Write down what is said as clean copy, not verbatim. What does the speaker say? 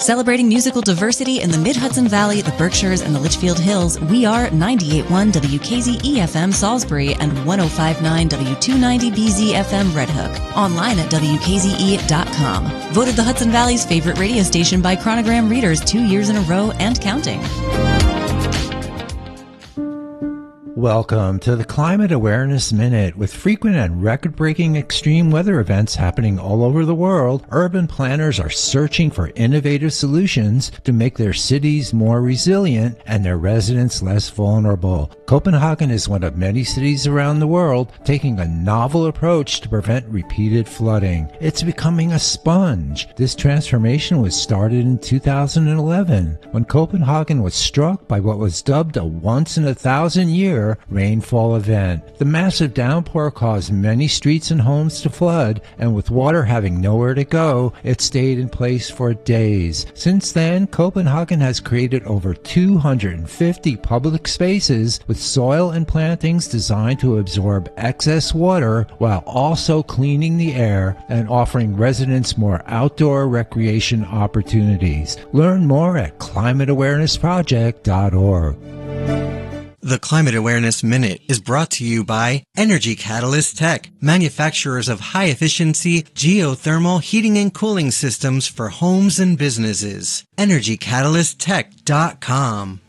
Celebrating musical diversity in the Mid-Hudson Valley, the Berkshires, and the Litchfield Hills, we are 98.1 WKZE-FM Salisbury and 105.9 W290BZ-FM Red Hook. Online at WKZE.com. Voted the Hudson Valley's favorite radio station by Chronogram readers 2 years in a row and counting. Welcome to the Climate Awareness Minute. With frequent and record-breaking extreme weather events happening all over the world, urban planners are searching for innovative solutions to make their cities more resilient and their residents less vulnerable. Copenhagen is one of many cities around the world taking a novel approach to prevent repeated flooding. It's becoming a sponge. This transformation was started in 2011 when Copenhagen was struck by what was dubbed a once-in-a-thousand-year rainfall event. The massive downpour caused many streets and homes to flood, and with water having nowhere to go, it stayed in place for days. Since then, Copenhagen has created over 250 public spaces with soil and plantings designed to absorb excess water while also cleaning the air and offering residents more outdoor recreation opportunities. Learn more at climateawarenessproject.org. The Climate Awareness Minute is brought to you by Energy Catalyst Tech, manufacturers of high-efficiency geothermal heating and cooling systems for homes and businesses. EnergyCatalystTech.com.